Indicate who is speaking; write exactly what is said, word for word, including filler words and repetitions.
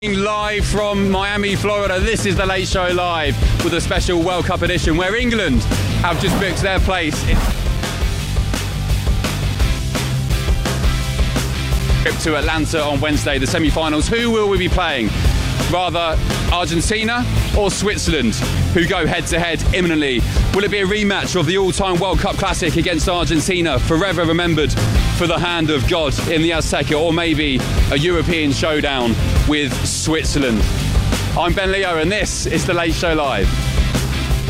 Speaker 1: Live from Miami, Florida, this is the Late Show Live with a special World Cup edition where England have just booked their place in trip to Atlanta on Wednesday, the semi-finals. Who will we be playing? Rather Argentina or Switzerland, who go head-to-head imminently? Will it be a rematch of the all-time World Cup classic against Argentina, forever remembered for the hand of God in the Azteca, or maybe a European showdown with Switzerland? I'm Ben Leo and this is the Late Show Live.